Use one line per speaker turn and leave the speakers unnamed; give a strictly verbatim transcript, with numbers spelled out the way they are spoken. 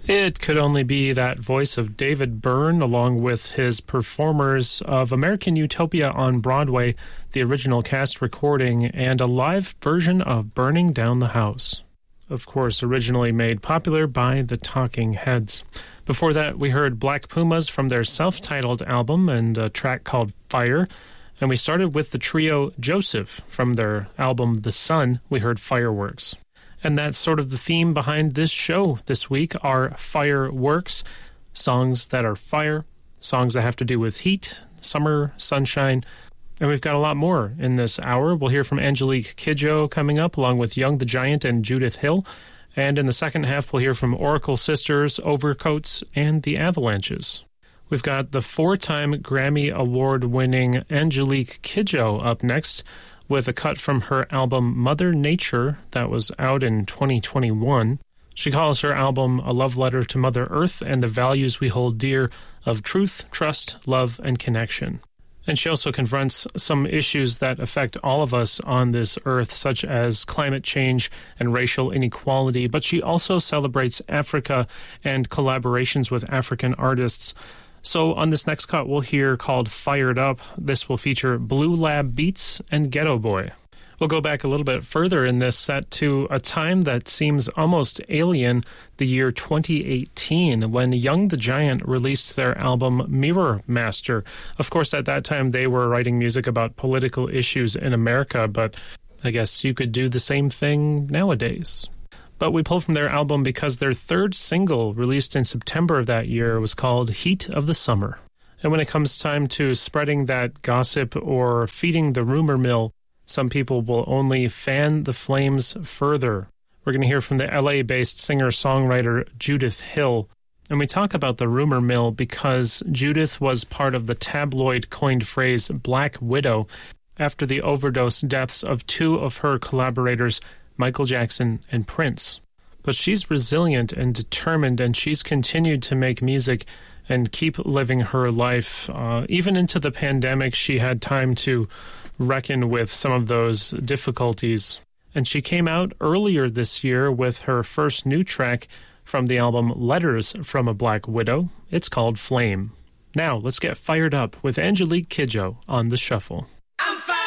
It could only be that voice of David Byrne, along with his performers of American Utopia on Broadway, the original cast recording, and a live version of Burning Down the House. Of course, originally made popular by the Talking Heads. Before that, we heard Black Pumas from their self-titled album and a track called Fire. And we started with the trio Joseph from their album The Sun. We heard Fireworks. And that's sort of the theme behind this show this week are fireworks, songs that are fire, songs that have to do with heat, summer, sunshine. And we've got a lot more in this hour. We'll hear from Angelique Kidjo coming up, along with Young the Giant and Judith Hill. And in the second half, we'll hear from Oracle Sisters, Overcoats, and the Avalanches. We've got the four-time Grammy Award-winning Angelique Kidjo up next, with a cut from her album Mother Nature that was out in twenty twenty-one. She calls her album a love letter to Mother Earth and the values we hold dear of truth, trust, love, and connection. And she also confronts some issues that affect all of us on this earth, such as climate change and racial inequality, but she also celebrates Africa and collaborations with African artists. So on this next cut, we'll hear called Fired Up. This will feature Blue Lab Beats and Ghetto Boy. We'll go back a little bit further in this set to a time that seems almost alien, the year twenty eighteen, when Young the Giant released their album Mirror Master. Of course, at that time, they were writing music about political issues in America, but I guess you could do the same thing nowadays. But we pulled from their album because their third single, released in September of that year, was called Heat of the Summer. And when it comes time to spreading that gossip or feeding the rumor mill, some people will only fan the flames further. We're going to hear from the L A-based singer-songwriter Judith Hill. And we talk about the rumor mill because Judith was part of the tabloid-coined phrase Black Widow after the overdose deaths of two of her collaborators, Michael Jackson and Prince. But she's resilient and determined, and she's continued to make music and keep living her life. Uh, even into the pandemic, she had time to reckon with some of those difficulties. And she came out earlier this year with her first new track from the album Letters from a Black Widow. It's called Flame. Now, let's get fired up with Angelique Kidjo on The Shuffle.